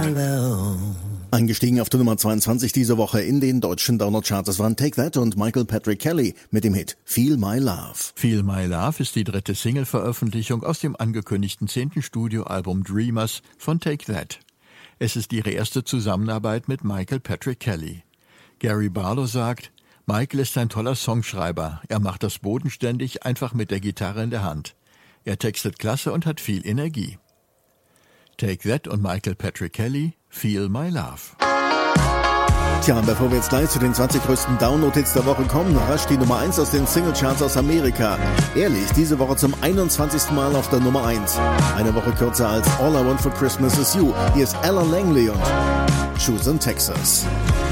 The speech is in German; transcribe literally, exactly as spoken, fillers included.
my love. Eingestiegen auf der Nummer zweiundzwanzig diese Woche in den deutschen Download-Charts. Das waren Take That und Michael Patrick Kelly mit dem Hit Feel My Love. Feel My Love ist die dritte Single-Veröffentlichung aus dem angekündigten zehnten Studioalbum Dreamers von Take That. Es ist ihre erste Zusammenarbeit mit Michael Patrick Kelly. Gary Barlow sagt, Michael ist ein toller Songschreiber. Er macht das bodenständig, einfach mit der Gitarre in der Hand. Er textet klasse und hat viel Energie. Take That und Michael Patrick Kelly, Feel My Love. Tja, bevor wir jetzt gleich zu den zwanzig größten Download-Hits der Woche kommen, rasch die Nummer eins aus den Singlecharts aus Amerika. Ehrlich, diese Woche zum einundzwanzigsten Mal auf der Nummer eins. Eine Woche kürzer als All I Want for Christmas Is You. Hier ist Ella Langley und Choose in Texas.